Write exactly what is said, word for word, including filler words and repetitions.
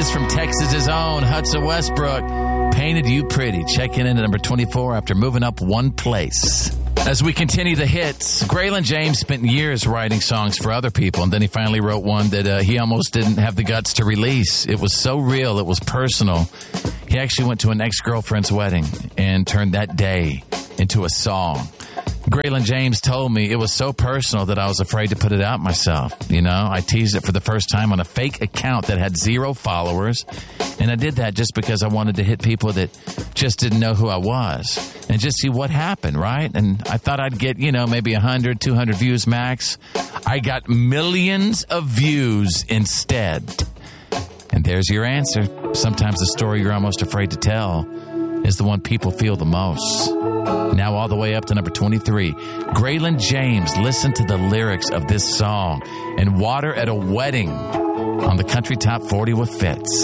is from Texas's own Hudson Westbrook. Painted You Pretty. Checking in at number twenty-four after moving up one place. As we continue the hits, Graylin James spent years writing songs for other people, and then he finally wrote one that uh, he almost didn't have the guts to release. It was so real, it was personal. He actually went to an ex-girlfriend's wedding and turned that day into a song. Graylin James told me it was so personal that I was afraid to put it out myself. You know, I teased it for the first time on a fake account that had zero followers, and I did that just because I wanted to hit people that just didn't know who I was and just see what happened, right? And I thought I'd get, you know, maybe one hundred, two hundred views max. I got millions of views instead. And there's your answer. Sometimes the story you're almost afraid to tell is the one people feel the most. Now all the way up to number twenty-three. Graylin James, listen to the lyrics of this song and Water at a Wedding on the Country Top forty with Fitz.